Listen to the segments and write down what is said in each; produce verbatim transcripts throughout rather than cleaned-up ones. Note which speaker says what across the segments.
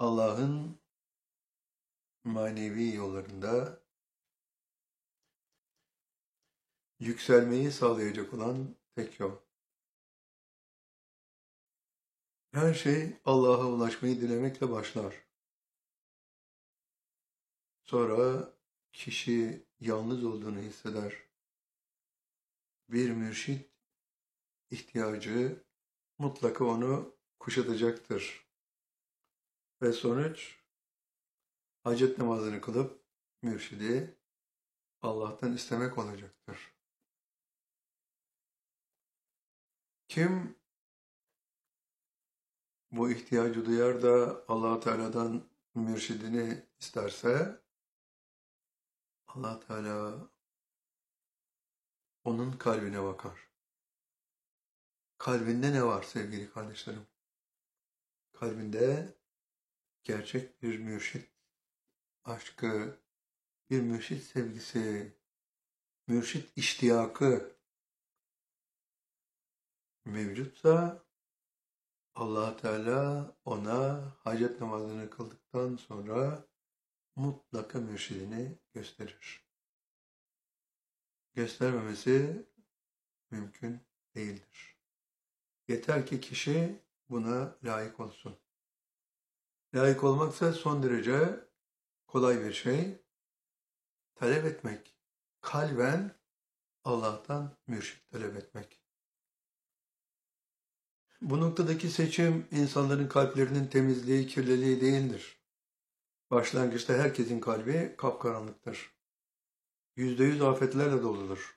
Speaker 1: Allah'ın manevi yollarında yükselmeyi sağlayacak olan tek yol. Her şey Allah'a ulaşmayı dilemekle başlar. Sonra kişi yalnız olduğunu hisseder. Bir mürşit ihtiyacı mutlaka onu kuşatacaktır. Ve sonuç hacet namazını kılıp mürşidi Allah'tan istemek olacaktır. Kim bu ihtiyacı duyar da Allah Teala'dan mürşidini isterse Allah Teala onun kalbine bakar. Kalbinde ne var sevgili kardeşlerim? Kalbinde gerçek bir mürşit aşkı, bir mürşit sevgisi, mürşit iştiyakı mevcutsa Allah Teala ona hacet namazını kıldıktan sonra mutlaka mürşidini gösterir. Göstermemesi mümkün değildir. Yeter ki kişi buna layık olsun. Layık olmaksa son derece kolay bir şey. Talep etmek, kalben Allah'tan mürşit talep etmek. Bu noktadaki seçim insanların kalplerinin temizliği, kirliliği değildir. Başlangıçta herkesin kalbi kapkaranlıktır. Yüzde yüz afetlerle doludur.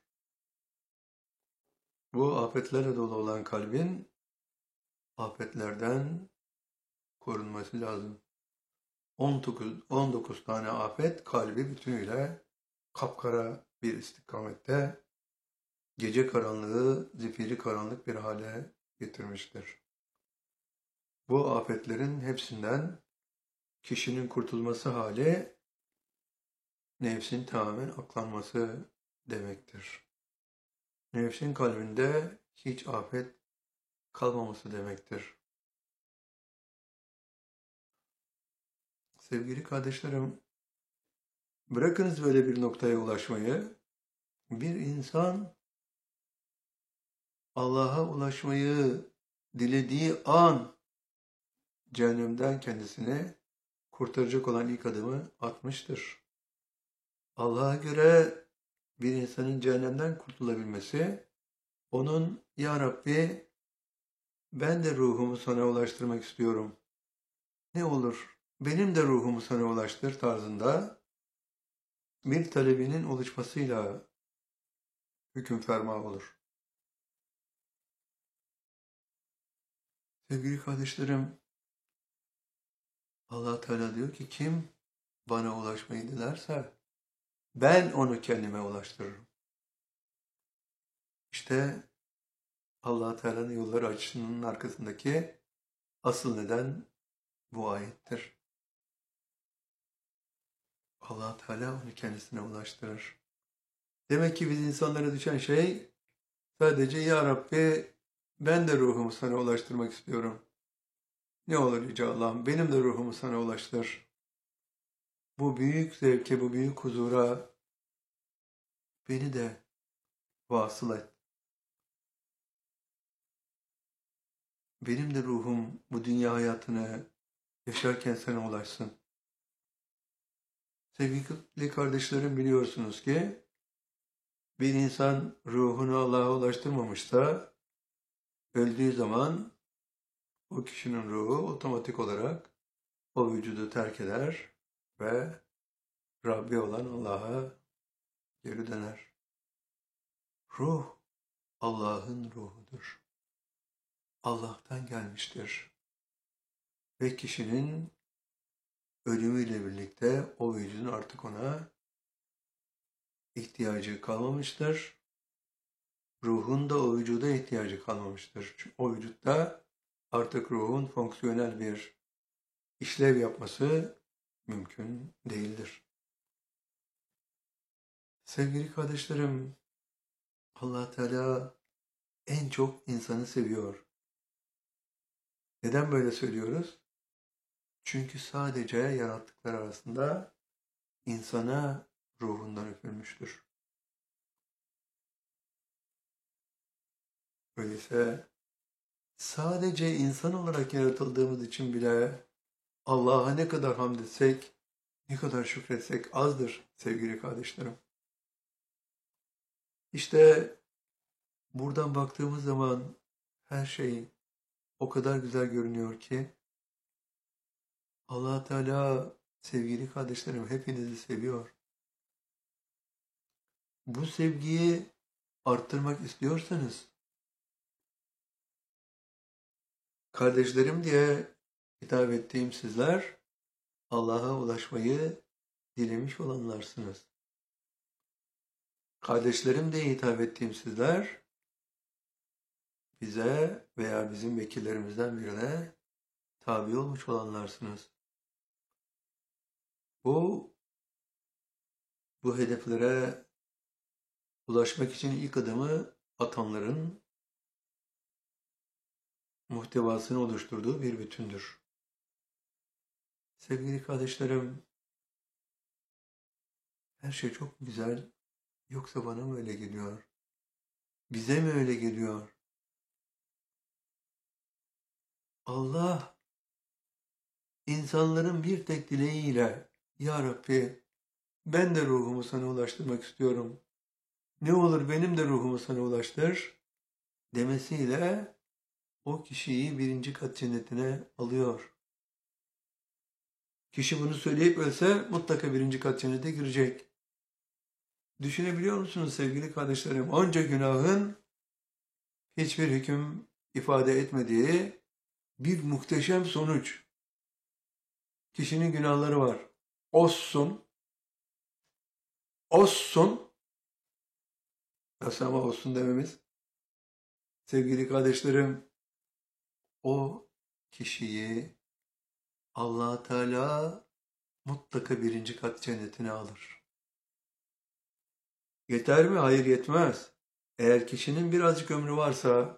Speaker 1: Bu afetlerle dolu olan kalbin afetlerden korunması lazım. on dokuz, on dokuz tane afet kalbi bütünüyle kapkara bir istikamette gece karanlığı, zifiri karanlık bir hale getirmiştir. Bu afetlerin hepsinden kişinin kurtulması hali nefsin tamamen aklanması demektir. Nefsin kalbinde hiç afet kalmaması demektir. Sevgili kardeşlerim, bırakınız böyle bir noktaya ulaşmayı, bir insan Allah'a ulaşmayı dilediği an cehennemden kendisini kurtaracak olan ilk adımı atmıştır. Allah'a göre bir insanın cehennemden kurtulabilmesi, onun "Ya Rabbi, ben de ruhumu sana ulaştırmak istiyorum. Ne olur, benim de ruhumu sana ulaştır" tarzında bir talebinin oluşmasıyla hüküm ferma olur. Sevgili kardeşlerim, Allah Teala diyor ki kim bana ulaşmayı dilerse ben onu kendime ulaştırırım. İşte Allah Teala'nın yolları açısının arkasındaki asıl neden bu ayettir. Allah Teala onu kendisine ulaştırır. Demek ki biz insanlara düşen şey sadece "Ya Rabbi, ben de ruhumu sana ulaştırmak istiyorum. Ne olur Yüce Allah'ım, benim de ruhumu sana ulaştır. Bu büyük zevke, bu büyük huzura beni de vasıl et. Benim de ruhum bu dünya hayatını yaşarken sana ulaşsın." Sevgili kardeşlerim, biliyorsunuz ki bir insan ruhunu Allah'a ulaştırmamışsa öldüğü zaman o kişinin ruhu otomatik olarak o vücudu terk eder ve Rabbi olan Allah'a geri döner. Ruh Allah'ın ruhudur. Allah'tan gelmiştir. Ve kişinin ölümüyle birlikte o vücudun artık ona ihtiyacı kalmamıştır. Ruhun da o vücuda ihtiyacı kalmamıştır. Çünkü o vücutta artık ruhun fonksiyonel bir işlev yapması mümkün değildir. Sevgili kardeşlerim, Allah Teala en çok insanı seviyor. Neden böyle söylüyoruz? Çünkü sadece yarattıklar arasında insana ruhundan üfürmüştür. Öyleyse sadece insan olarak yaratıldığımız için bile Allah'a ne kadar hamd etsek, ne kadar şükretsek azdır sevgili kardeşlerim. İşte buradan baktığımız zaman her şey o kadar güzel görünüyor ki Allah Teala sevgili kardeşlerim hepinizi seviyor. Bu sevgiyi arttırmak istiyorsanız kardeşlerim diye hitap ettiğim sizler Allah'a ulaşmayı dilemiş olanlarsınız. Kardeşlerim diye hitap ettiğim sizler bize veya bizim vekillerimizden birine tabi olmuş olanlarsınız. Bu bu hedeflere ulaşmak için ilk adımı atanların muhtevasını oluşturduğu bir bütündür. Sevgili kardeşlerim, her şey çok güzel, yoksa bana mı öyle geliyor? Bize mi öyle geliyor? Allah, insanların bir tek dileğiyle, Ya Rabbi, ben de ruhumu sana ulaştırmak istiyorum. Ne olur benim de ruhumu sana ulaştır demesiyle o kişiyi birinci kat cennetine alıyor. Kişi bunu söyleyip ölse mutlaka birinci kat cennete girecek. Düşünebiliyor musunuz sevgili kardeşlerim? Onca günahın hiçbir hüküm ifade etmediği bir muhteşem sonuç. Kişinin günahları var. Olsun, olsun, nasıl ama olsun dememiz? Sevgili kardeşlerim, o kişiyi Allah Teala mutlaka birinci kat cennetine alır. Yeter mi? Hayır, yetmez. Eğer kişinin birazcık ömrü varsa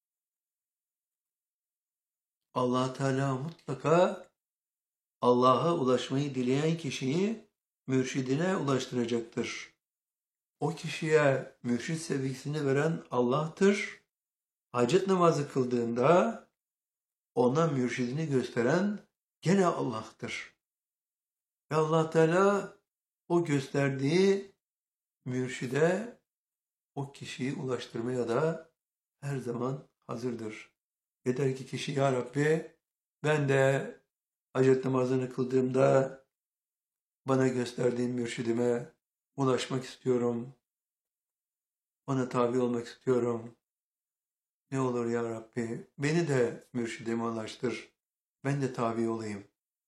Speaker 1: Allah Teala mutlaka Allah'a ulaşmayı dileyen kişiyi mürşidine ulaştıracaktır. O kişiye mürşid sevgisini veren Allah'tır. Hacet namazı kıldığında ona mürşidini gösteren gene Allah'tır. Ve Allah Teala o gösterdiği mürşide o kişiyi ulaştırmaya da her zaman hazırdır. Yeter ki kişi Ya Rabbi ben de hacet namazını kıldığımda bana gösterdiğin mürşidime ulaşmak istiyorum. Ona tabi olmak istiyorum. Ne olur Ya Rabbi beni de mürşidime ulaştır. Ben de tabi olayım.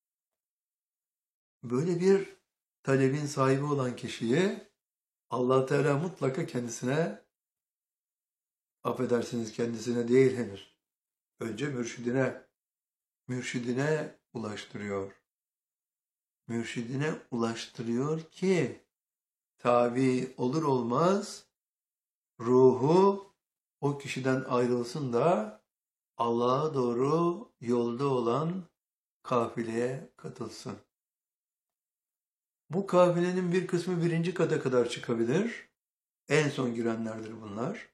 Speaker 1: Böyle bir talebin sahibi olan kişiyi Allah Teala mutlaka kendisine, affedersiniz kendisine değil henüz, önce mürşidine, mürşidine ulaştırıyor. Mürşidine ulaştırıyor ki tabi olur olmaz ruhu o kişiden ayrılsın da Allah'a doğru yolda olan kafileye katılsın. Bu kafilenin bir kısmı birinci kata kadar çıkabilir. En son girenlerdir bunlar.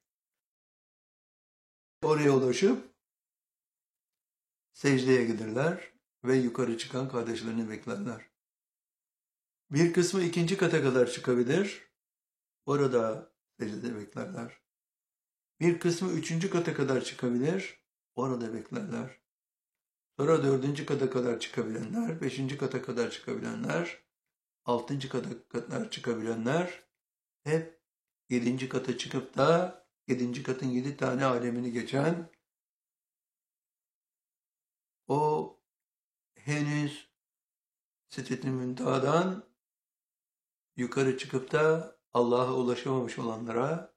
Speaker 1: Oraya ulaşıp secdeye giderler ve yukarı çıkan kardeşlerini beklerler. Bir kısmı ikinci kata kadar çıkabilir. Orada secdede beklerler. Bir kısmı üçüncü kata kadar çıkabilir. Orada beklerler. Sonra dördüncü kata kadar çıkabilenler, beşinci kata kadar çıkabilenler, altıncı kata kadar çıkabilenler hep yedinci kata çıkıp da yedinci katın yedi tane alemini geçen o henüz Sidret-i Münteha'dan yukarı çıkıp da Allah'a ulaşamamış olanlara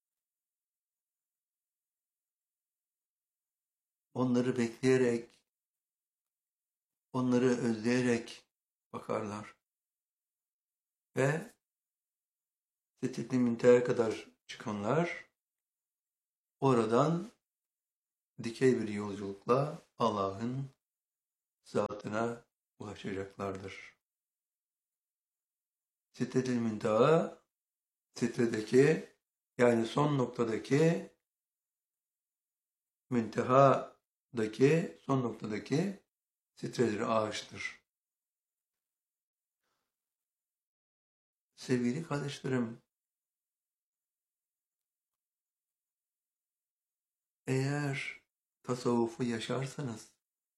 Speaker 1: onları bekleyerek, onları özleyerek bakarlar. Ve Sidret-i Münteha'ya kadar çıkanlar oradan dikey bir yolculukla Allah'ın zatına ulaşacaklardır. Sidretil Münteha, sidredeki yani son noktadaki, müntehadaki, son noktadaki sidredir, ağaçtır. Sevgili kardeşlerim, eğer tasavvufu yaşarsanız,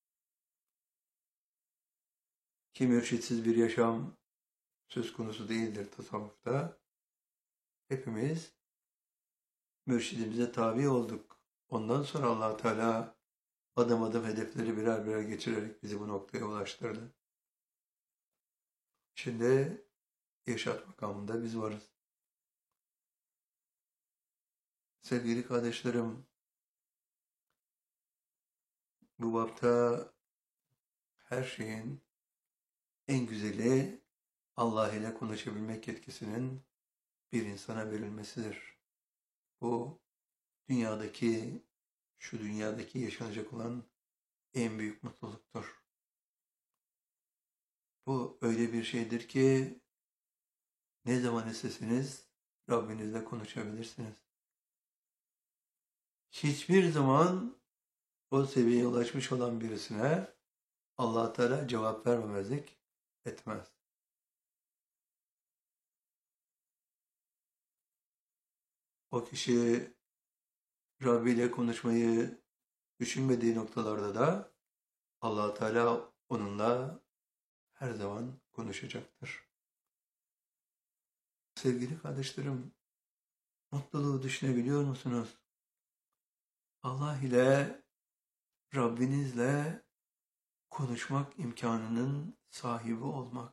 Speaker 1: ki mürşitsiz bir yaşam söz konusu değildir tasavvufta, hepimiz mürşidimize tabi olduk. Ondan sonra Allah Teala adım adım hedefleri birer birer geçirerek bizi bu noktaya ulaştırdı. Şimdi irşad makamında biz varız. Sevgili kardeşlerim, bu bapta her şeyin en güzeli Allah ile konuşabilmek yetkisinin bir insana verilmesidir. Bu dünyadaki, şu dünyadaki yaşanacak olan en büyük mutluluktur. Bu öyle bir şeydir ki ne zaman isteseniz Rabbinizle konuşabilirsiniz. Hiçbir zaman o seviyeye ulaşmış olan birisine Allah Teala cevap vermemezlik etmez. O kişi Rabbi ile konuşmayı düşünmediği noktalarda da Allah Teala onunla her zaman konuşacaktır. Sevgili kardeşlerim, mutluluğu düşünebiliyor musunuz? Allah ile, Rabbinizle konuşmak imkanının sahibi olmak.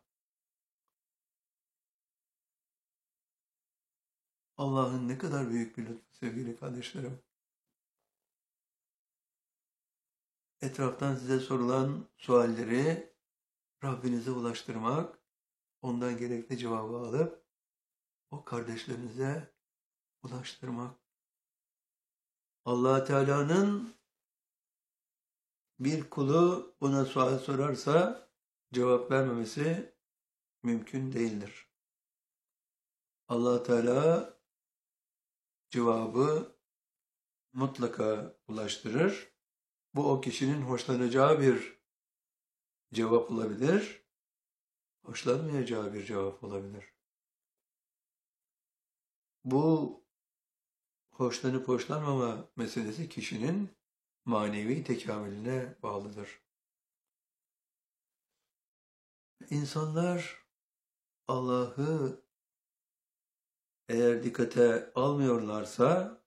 Speaker 1: Allah'ın ne kadar büyük bir lütfu sevgili kardeşlerim. Etraftan size sorulan sualleri Rabbinize ulaştırmak, ondan gerekli cevabı alıp o kardeşlerinize ulaştırmak. Allah Teala'nın bir kulu buna sual sorarsa cevap vermemesi mümkün değildir. Allah Teala cevabı mutlaka ulaştırır. Bu o kişinin hoşlanacağı bir cevap olabilir, hoşlanmayacağı bir cevap olabilir. Bu hoşlanıp hoşlanmama meselesi kişinin manevi tekamülüne bağlıdır. İnsanlar Allah'ı eğer dikkate almıyorlarsa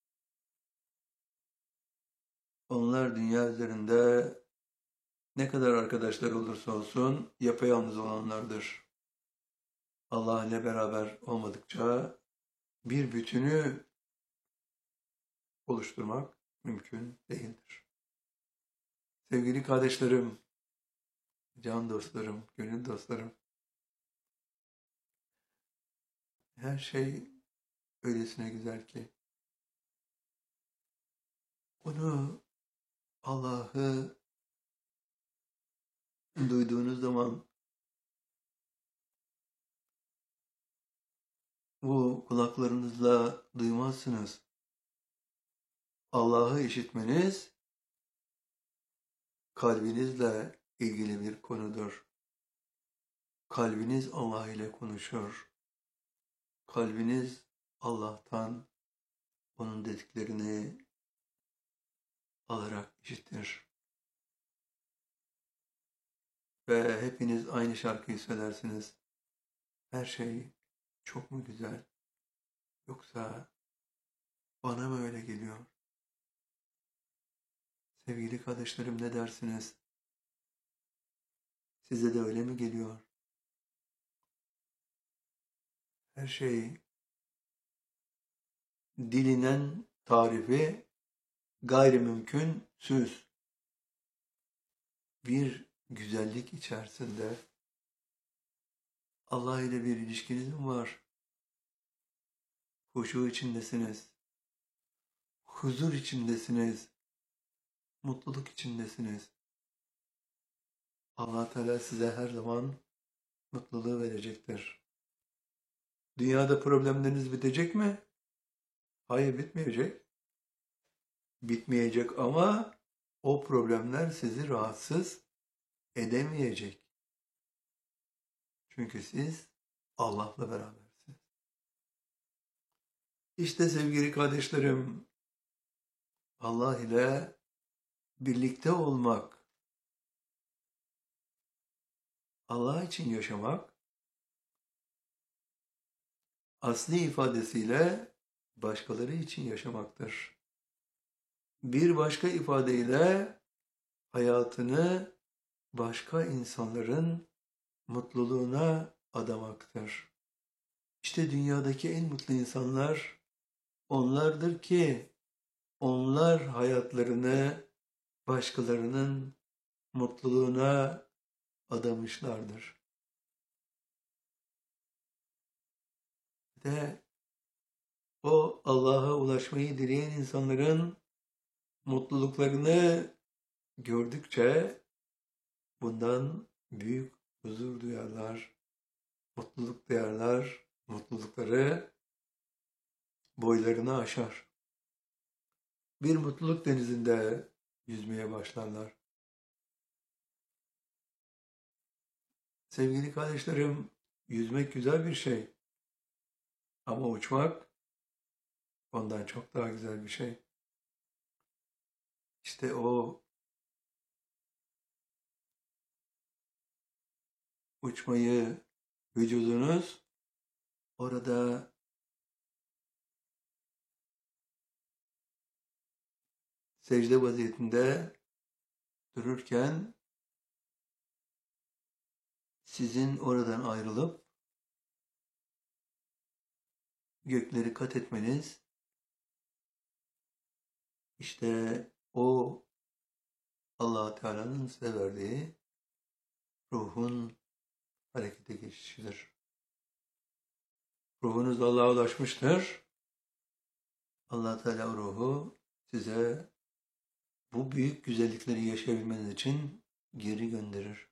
Speaker 1: onlar dünya üzerinde ne kadar arkadaşlar olursa olsun yapayalnız olanlardır. Allah ile beraber olmadıkça bir bütünü oluşturmak mümkün değildir. Sevgili kardeşlerim, can dostlarım, gönül dostlarım, her şey öylesine güzel ki onu, Allah'ı duyduğunuz zaman bu kulaklarınızla duymazsınız. Allah'ı işitmeniz kalbinizle ilgili bir konudur. Kalbiniz Allah ile konuşur. Kalbiniz Allah'tan onun dediklerini alarak işitir. Ve hepiniz aynı şarkıyı söylersiniz. Her şey çok mu güzel? Yoksa bana mı öyle geliyor? Sevgili kardeşlerim, ne dersiniz? Size de öyle mi geliyor? Her şey dilinen tarifi gayrimümkün süs. Bir güzellik içerisinde Allah ile bir ilişkiniz mi var? Huşu içindesiniz. Huzur içindesiniz. Mutluluk içindesiniz. Allah Teala size her zaman mutluluğu verecektir. Dünyada problemleriniz bitecek mi? Hayır, bitmeyecek. Bitmeyecek ama o problemler sizi rahatsız edemeyecek. Çünkü siz Allah'la berabersiniz. İşte sevgili kardeşlerim, Allah ile birlikte olmak, Allah için yaşamak, asli ifadesiyle başkaları için yaşamaktır. Bir başka ifadeyle hayatını başka insanların mutluluğuna adamaktır. İşte dünyadaki en mutlu insanlar onlardır ki onlar hayatlarını başkalarının mutluluğuna adamışlardır. De o Allah'a ulaşmayı dileyen insanların mutluluklarını gördükçe bundan büyük huzur duyarlar, mutluluk duyarlar, mutlulukları boylarını aşar. Bir mutluluk denizinde yüzmeye başlarlar. Sevgili kardeşlerim, yüzmek güzel bir şey. Ama uçmak ondan çok daha güzel bir şey. İşte o uçmayı vücudunuz orada secde vaziyetinde dururken sizin oradan ayrılıp gökleri kat etmeniz, işte o Allah Teala'nın size verdiği ruhun harekete geçişidir. Ruhunuz Allah'a ulaşmıştır. Allah Teala ruhu size bu büyük güzellikleri yaşayabilmeniz için geri gönderir.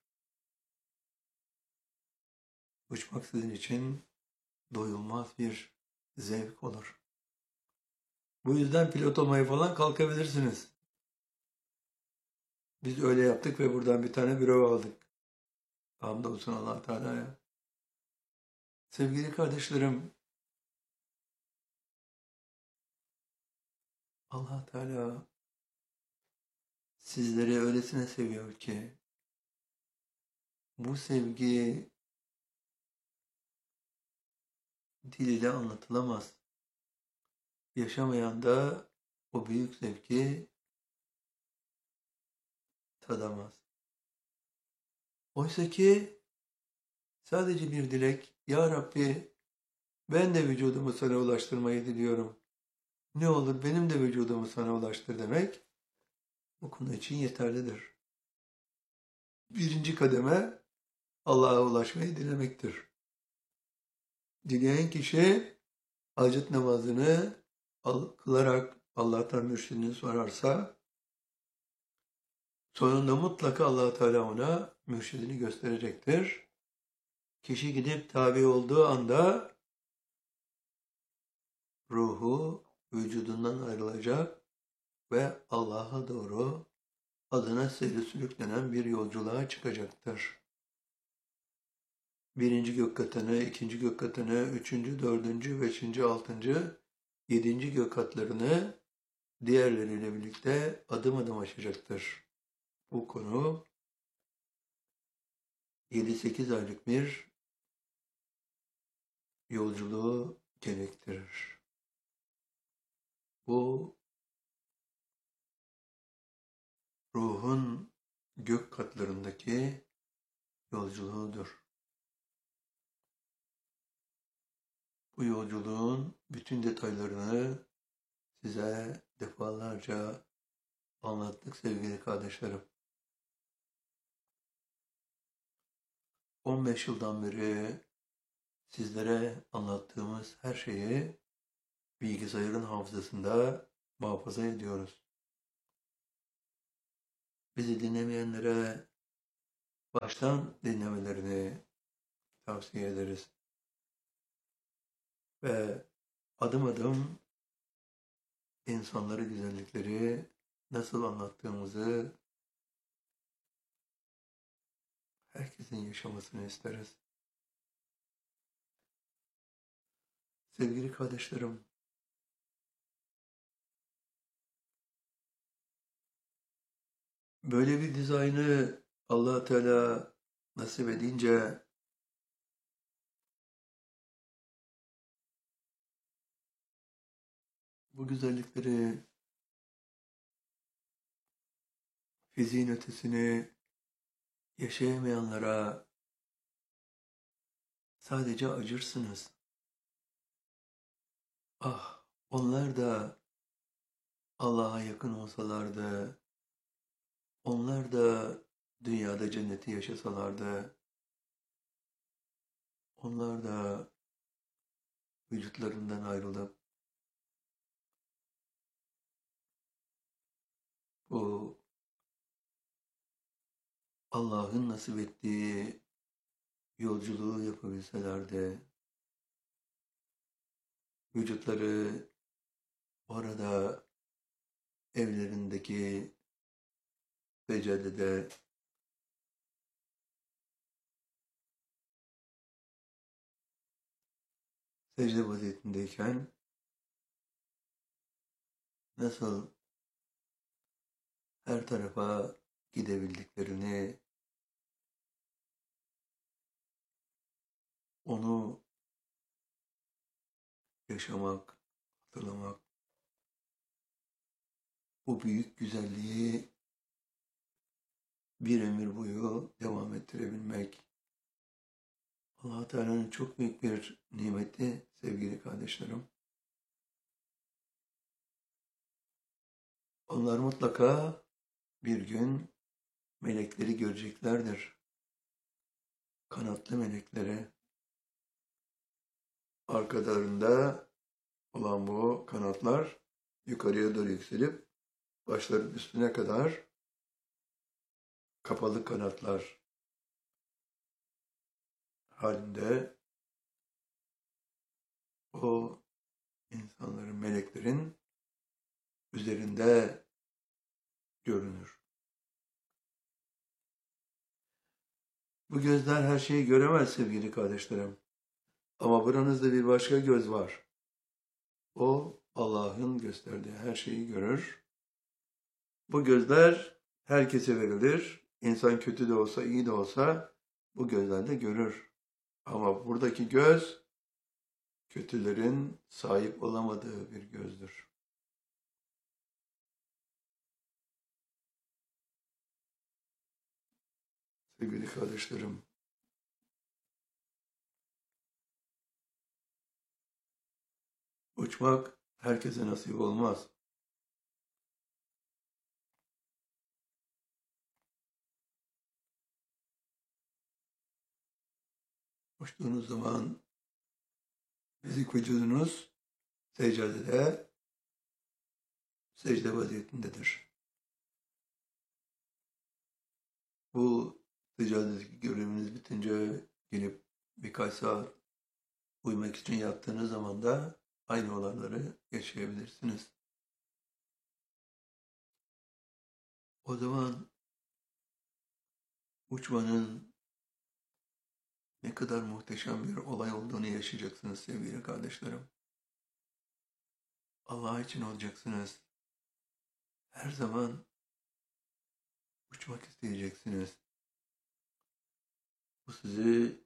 Speaker 1: Uçmak sizin için doyulmaz bir zevk olur. Bu yüzden pilot olmaya falan kalkabilirsiniz. Biz öyle yaptık ve buradan bir tane büro aldık. Hamdolsun Allah Teala'ya. Sevgili kardeşlerim, Allah Teala sizleri öylesine seviyor ki bu sevgi dil ile anlatılamaz. Yaşamayan da o büyük zevki tadamaz. Oysa ki sadece bir dilek, Ya Rabbi ben de vücudumu sana ulaştırmayı diliyorum. Ne olur benim de vücudumu sana ulaştır demek bu konu için yeterlidir. Birinci kademe Allah'a ulaşmayı dilemektir. Dileyen kişi hacet namazını kılarak Allah'tan mürşidini sorarsa sonunda mutlaka Allah Teala ona mürşidini gösterecektir. Kişi gidip tabi olduğu anda ruhu vücudundan ayrılacak ve Allah'a doğru adına seyri sürüklenen bir yolculuğa çıkacaktır. Birinci gök katını, ikinci gök katını, üçüncü, dördüncü, beşinci, altıncı, yedinci gök katlarını diğerleriyle birlikte adım adım aşacaktır. Bu konu yedi sekiz aylık bir yolculuğu gerektirir. Bu ruhun gök katlarındaki yolculuğudur. Bu yolculuğun bütün detaylarını size defalarca anlattık sevgili kardeşlerim. on beş yıldan beri sizlere anlattığımız her şeyi bilgisayarın hafızasında muhafaza ediyoruz. Bizi dinlemeyenlere baştan dinlemelerini tavsiye ederiz. Ve adım adım insanlara güzellikleri nasıl anlattığımızı herkesin yaşamasını isteriz. Sevgili kardeşlerim, böyle bir dizaynı Allah Teala nasip edince bu güzellikleri fiziğin ötesini yaşayamayanlara sadece acırsınız. Ah, onlar da Allah'a yakın olsalardı, onlar da dünyada cenneti yaşasalardı, onlar da vücutlarından ayrılıp bu Allah'ın nasip ettiği yolculuğu yapabilselerdi, vücutları orada evlerindeki secdede secde vaziyetindeyken nasıl her tarafa gidebildiklerini, onu yaşamak, hatırlamak, bu büyük güzelliği bir ömür boyu devam ettirebilmek, Allah Teala'nın çok büyük bir nimeti sevgili kardeşlerim. Onlar mutlaka bir gün melekleri göreceklerdir. Kanatlı melekleri. Arkalarında olan bu kanatlar yukarıya doğru yükselip başların üstüne kadar kapalı kanatlar halinde o insanların, meleklerin üzerinde görünür. Bu gözler her şeyi göremez sevgili kardeşlerim. Ama buranızda bir başka göz var. O Allah'ın gösterdiği her şeyi görür. Bu gözler herkese verilir. İnsan kötü de olsa, iyi de olsa bu gözler de görür. Ama buradaki göz kötülerin sahip olamadığı bir gözdür. Sevgili kardeşlerim, uçmak herkese nasip olmaz. Uçtuğunuz zaman fizik vücudunuz secdede, secde vaziyetindedir. Bu secdedeki göreviniz bitince gelip birkaç saat uyumak için yattığınız zaman da aynı olanları yaşayabilirsiniz. O zaman uçmanın ne kadar muhteşem bir olay olduğunu yaşayacaksınız sevgili kardeşlerim. Allah için olacaksınız. Her zaman uçmak isteyeceksiniz. Bu sizi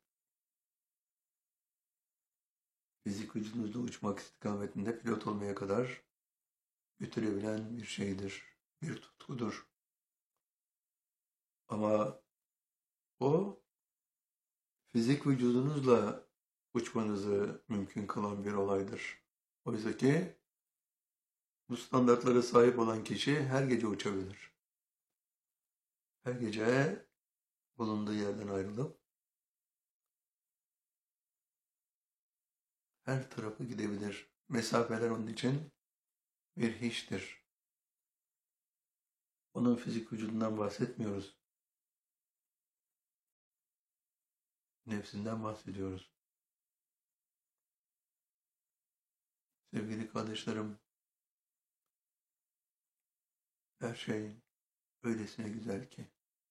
Speaker 1: fizik vücudunuzda uçmak istikametinde pilot olmaya kadar götürebilen bir şeydir, bir tutkudur. Ama o fizik vücudunuzla uçmanızı mümkün kılan bir olaydır. Oysa ki bu standartlara sahip olan kişi her gece uçabilir. Her gece bulunduğu yerden ayrılıp her tarafa gidebilir. Mesafeler onun için bir hiçtir. Onun fizik vücudundan bahsetmiyoruz. nefsinden bahsediyoruz. Sevgili kardeşlerim, her şey öylesine güzel ki,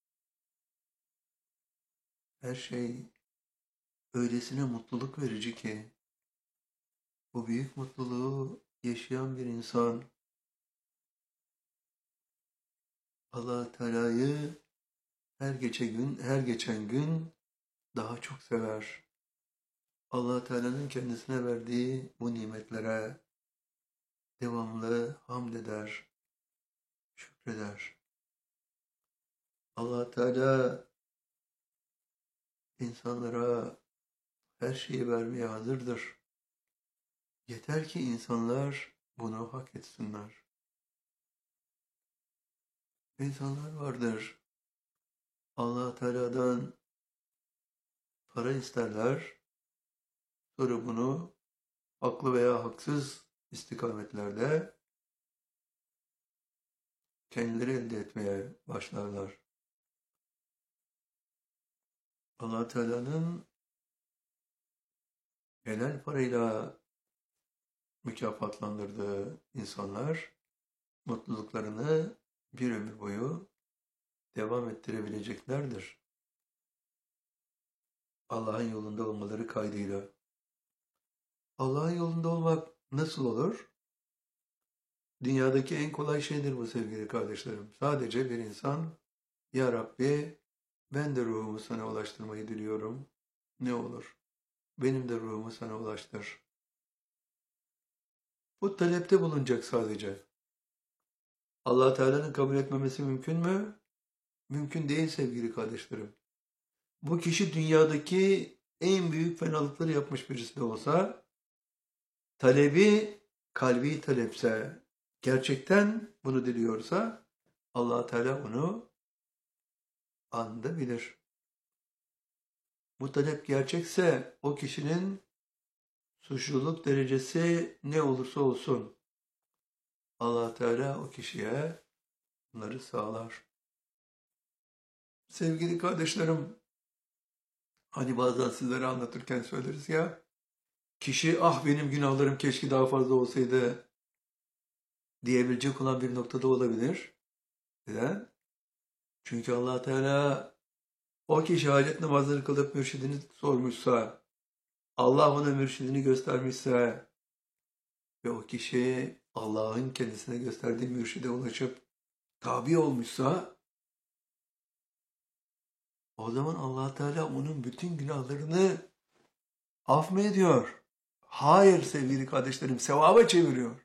Speaker 1: her şey öylesine mutluluk verici ki, bu büyük mutluluğu yaşayan bir insan, Allah Teala'yı her geçen gün, her geçen gün daha çok sever. Allah Teala'nın kendisine verdiği bu nimetlere devamlı hamd eder, şükreder. Allah Teala insanlara her şeyi vermeye hazırdır. Yeter ki insanlar bunu hak etsinler. İnsanlar vardır. Allah Teala'dan para isterler. Sonra bunu haklı veya haksız istikametlerde kendileri elde etmeye başlarlar. Allah Teala'nın helal parayla mükafatlandırdığı insanlar mutluluklarını bir ömür boyu devam ettirebileceklerdir. Allah'ın yolunda olmaları kaydıyla. Allah'ın yolunda olmak nasıl olur? Dünyadaki en kolay şeydir bu sevgili kardeşlerim. Sadece bir insan, Ya Rabbi, ben de ruhumu sana ulaştırmayı diliyorum. Ne olur? Benim de ruhumu sana ulaştır. Bu talepte bulunacak sadece. Allah Teala'nın kabul etmemesi mümkün mü? Mümkün değil sevgili kardeşlerim. Bu kişi dünyadaki en büyük fenalıkları yapmış birisi de olsa, talebi kalbi talepse, gerçekten bunu diliyorsa, Allah Teala onu anında bilir. Bu talep gerçekse o kişinin suçluluk derecesi ne olursa olsun Allah Teala o kişiye bunları sağlar. Sevgili kardeşlerim, hani bazen sizlere anlatırken söyleriz ya, kişi ah benim günahlarım keşke daha fazla olsaydı diyebilecek olan bir noktada olabilir. Neden? Çünkü Allah Teala o kişi hacet namazları kılıp mürşidini sormuşsa, Allah ona mürşidini göstermişse ve o kişi Allah'ın kendisine gösterdiği mürşide ulaşıp tabi olmuşsa, o zaman Allah Teala onun bütün günahlarını af mı ediyor? Hayır sevgili kardeşlerim, sevaba çeviriyor.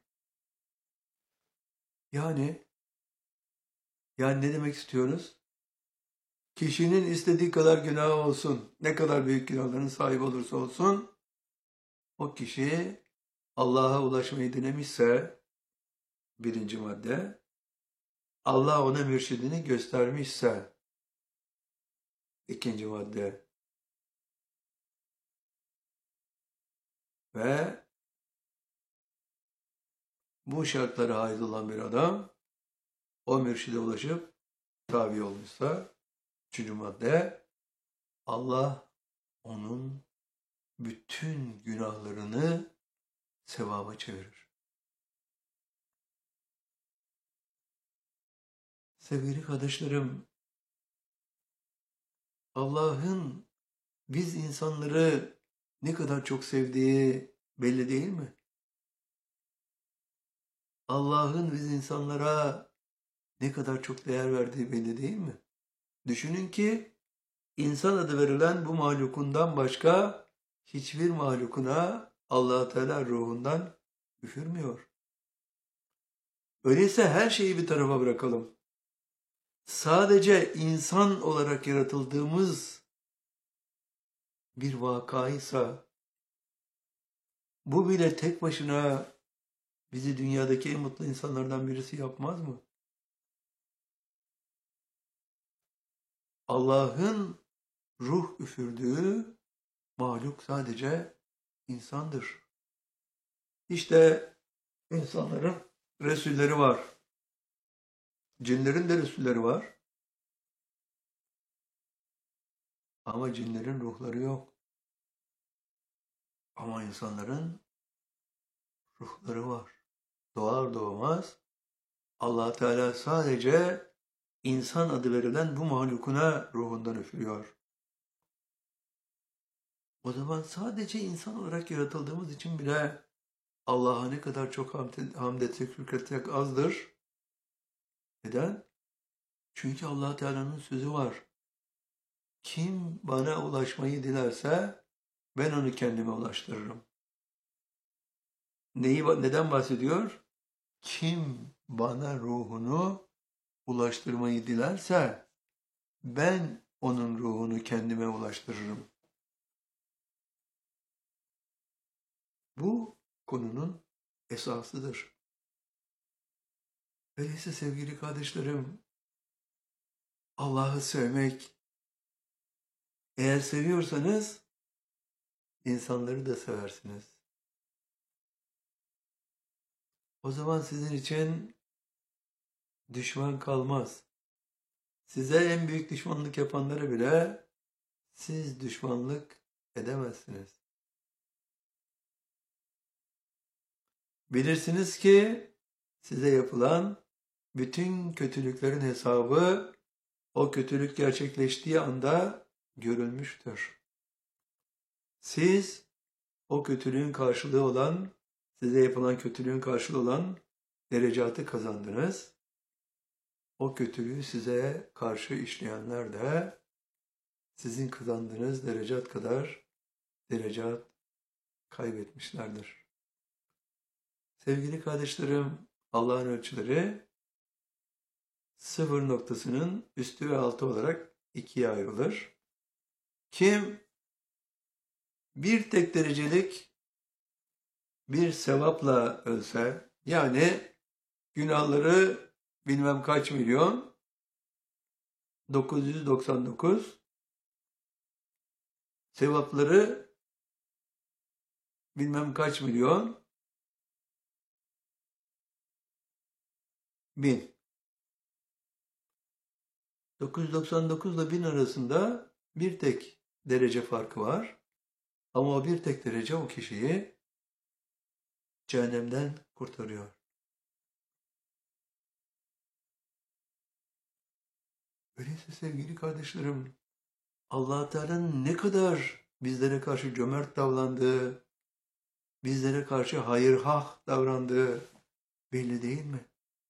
Speaker 1: Yani, yani ne demek istiyoruz? Kişinin istediği kadar günah olsun, ne kadar büyük günahların sahibi olursa olsun, o kişi Allah'a ulaşmayı denemişse, birinci madde, Allah ona mürşidini göstermişse, ikinci madde, ve bu şartlara haiz olan bir adam, o mürşide ulaşıp tabi olmuşsa, üçüncü madde, Allah onun bütün günahlarını sevaba çevirir. Sevgili kardeşlerim, Allah'ın biz insanları ne kadar çok sevdiği belli değil mi? Allah'ın biz insanlara ne kadar çok değer verdiği belli değil mi? Düşünün ki insan adı verilen bu mahlukundan başka hiçbir mahlukuna Allah Teala ruhundan üfürmüyor. Öyleyse her şeyi bir tarafa bırakalım. Sadece insan olarak yaratıldığımız bir vakaysa, bu bile tek başına bizi dünyadaki en mutlu insanlardan birisi yapmaz mı? Allah'ın ruh üfürdüğü mahluk sadece insandır. İşte insanların Resulleri var. Cinlerin de Resulleri var. Ama cinlerin ruhları yok. Ama insanların ruhları var. Doğar doğmaz Allah Teala sadece insan adı verilen bu mahlukuna ruhundan üfürüyor. O zaman sadece insan olarak yaratıldığımız için bile Allah'a ne kadar çok hamd, hamd etsek, şükretsek azdır. Neden? Çünkü Allah Teala'nın sözü var. Kim bana ulaşmayı dilerse ben onu kendime ulaştırırım. Neyi, neden bahsediyor? Kim bana ruhunu ulaştırmayı dilerse ben onun ruhunu kendime ulaştırırım. Bu konunun esasıdır. Öyleyse sevgili kardeşlerim, Allah'ı sevmek, eğer seviyorsanız insanları da seversiniz. O zaman sizin için düşman kalmaz. Size en büyük düşmanlık yapanları bile siz düşmanlık edemezsiniz. Bilirsiniz ki size yapılan bütün kötülüklerin hesabı o kötülük gerçekleştiği anda görülmüştür. Siz o kötülüğün karşılığı olan, size yapılan kötülüğün karşılığı olan derecatı kazandınız. O kötülüğü size karşı işleyenler de sizin kazandığınız derecat kadar derecat kaybetmişlerdir. Sevgili kardeşlerim, Allah'ın ölçüleri sıfır noktasının üstü ve altı olarak ikiye ayrılır. Kim bir tek derecelik bir sevapla ölse, yani günahları bilmem kaç milyon, dokuz yüz doksan dokuz, sevapları bilmem kaç milyon, bin. dokuz yüz doksan dokuz ile bin arasında bir tek derece farkı var. Ama o bir tek derece o kişiyi cehennemden kurtarıyor. Öyleyse sevgili kardeşlerim, Allah Teala'nın ne kadar bizlere karşı cömert davrandığı, bizlere karşı hayırhah davrandığı belli değil mi?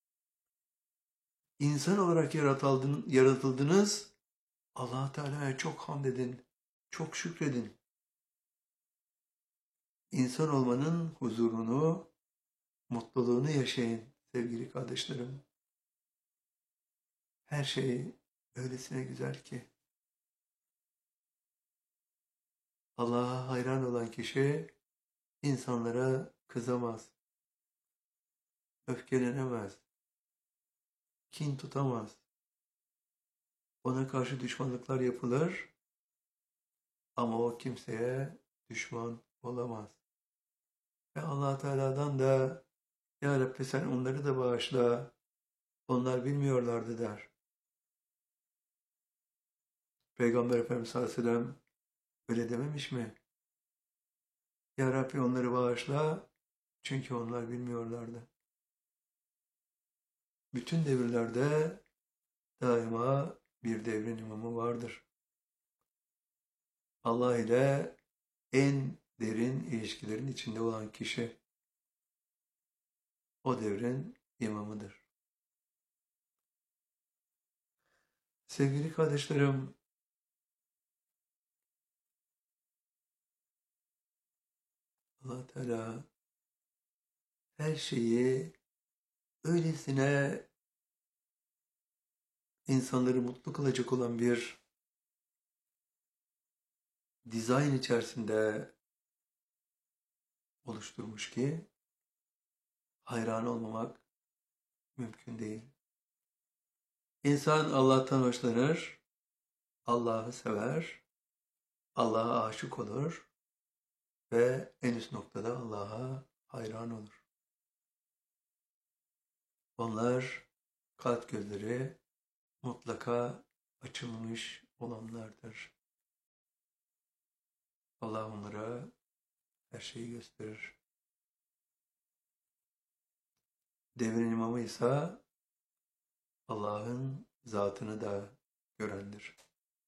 Speaker 1: İnsan olarak yaratıldınız, Allah Teala'ya çok hamd edin, çok şükredin. İnsan olmanın huzurunu, mutluluğunu yaşayın sevgili kardeşlerim. Her şey öylesine güzel ki. Allah'a hayran olan kişi insanlara kızamaz, öfkelenemez, kin tutamaz. Ona karşı düşmanlıklar yapılır ama o kimseye düşman olamaz. Ve Allah Teala'dan da Ya Rabbi sen onları da bağışla, onlar bilmiyorlardı der. Peygamber Efendimiz sallallahu aleyhi ve sellem öyle dememiş mi? Ya Rabbi onları bağışla çünkü onlar bilmiyorlardı. Bütün devirlerde daima bir devrin imamı vardır. Allah ile en derin ilişkilerin içinde olan kişi o devrin imamıdır. Sevgili kardeşlerim, Allah Teala her şeyi öylesine insanları mutlu kılacak olan bir dizayn içerisinde oluşturmuş ki hayran olmamak mümkün değil. İnsan Allah'tan hoşlanır, Allah'ı sever, Allah'a aşık olur ve en üst noktada Allah'a hayran olur. Onlar kalp gözleri mutlaka açılmış olanlardır. Allah onlara her şeyi gösterir. Devrin imamı ise Allah'ın zatını da görendir.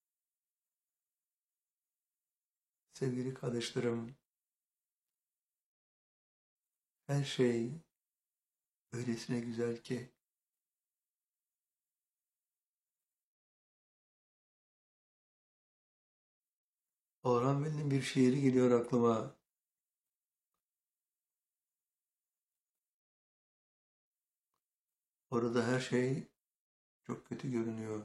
Speaker 1: Sevgili kardeşlerim, her şey öylesine güzel ki Orhan Veli'nin bir şiiri geliyor aklıma. Orada her şey çok kötü görünüyor.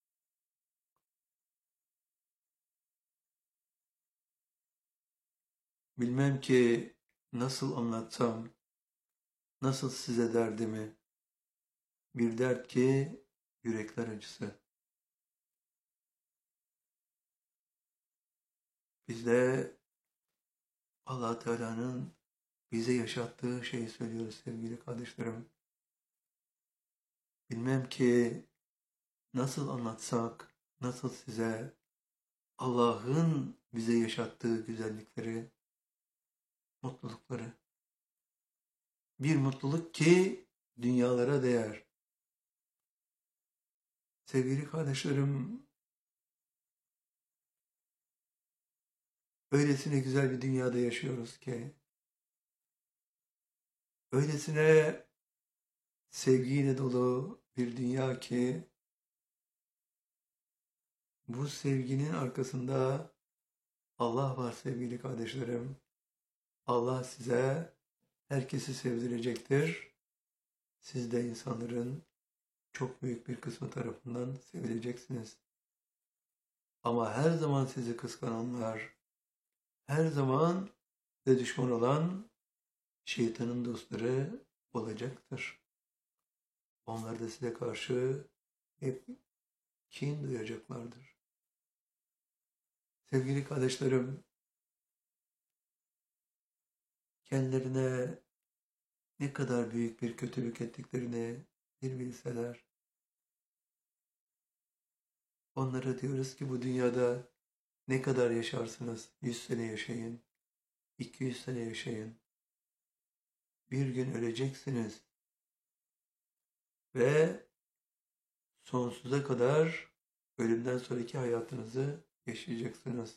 Speaker 1: Bilmem ki nasıl anlatsam, nasıl size derdimi. Bir dert ki yürekler acısı. Biz de Allah Teala'nın bize yaşattığı şeyi söylüyoruz sevgili kardeşlerim. Bilmem ki nasıl anlatsak, nasıl size Allah'ın bize yaşattığı güzellikleri, mutlulukları. Bir mutluluk ki dünyalara değer. Sevgili kardeşlerim, öylesine güzel bir dünyada yaşıyoruz ki, öylesine sevgiyle dolu bir dünya ki, bu sevginin arkasında Allah var sevgili kardeşlerim. Allah size herkesi sevdirecektir. Siz de insanların çok büyük bir kısmı tarafından sevileceksiniz. Ama her zaman sizi kıskananlar, her zaman size düşman olan şeytanın dostları olacaktır. Onlar da size karşı hep kin duyacaklardır. Sevgili kardeşlerim, kendilerine ne kadar büyük bir kötülük ettiklerini bir bilseler, onlara diyoruz ki bu dünyada ne kadar yaşarsınız? Yüz sene yaşayın, iki yüz sene yaşayın. Bir gün öleceksiniz ve sonsuza kadar ölümden sonraki hayatınızı yaşayacaksınız.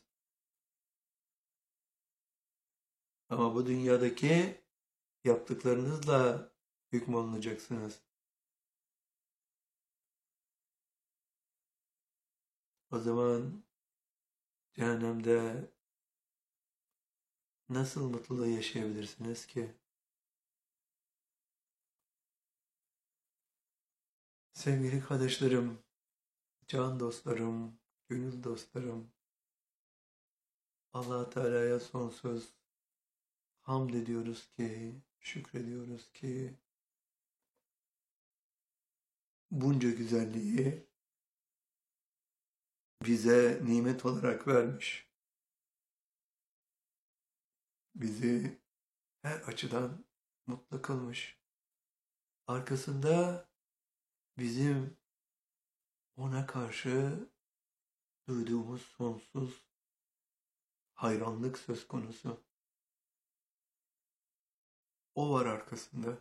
Speaker 1: Ama bu dünyadaki yaptıklarınızla hükmolunacaksınız. O zaman cehennemde nasıl mutluluğu yaşayabilirsiniz ki? Sevgili kardeşlerim, can dostlarım, gönül dostlarım, Allah Teala'ya sonsuz hamd ediyoruz ki, şükrediyoruz ki bunca güzelliği bize nimet olarak vermiş. Bizi her açıdan mutlu kılmış. Arkasında bizim ona karşı duyduğumuz sonsuz hayranlık söz konusu. O var arkasında.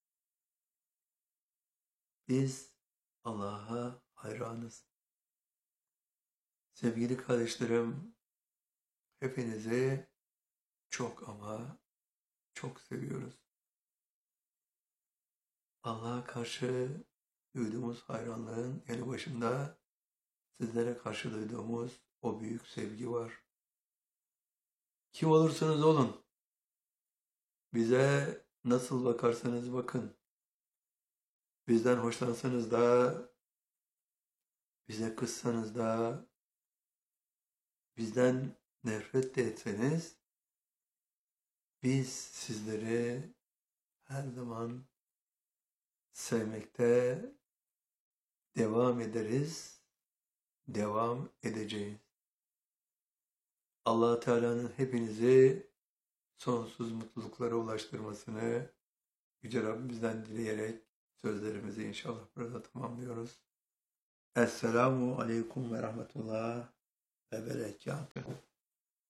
Speaker 1: Biz Allah'a hayranız. Sevgili kardeşlerim, hepinizi çok ama çok seviyoruz. Allah'a karşı duyduğumuz hayranlığın yanı başında sizlere karşı duyduğumuz o büyük sevgi var. Kim olursanız olun, bize nasıl bakarsanız bakın, bizden hoşlansanız da, bize kızsanız da, bizden nefret de etseniz, biz sizleri her zaman sevmekte devam ederiz, devam edeceğiz. Allah Teala'nın hepinizi sonsuz mutluluklara ulaştırmasını Yüce Rabbimizden dileyerek sözlerimizi inşallah burada tamamlıyoruz. Esselamu Aleyküm ve Rahmetullah ve Berekatuhu.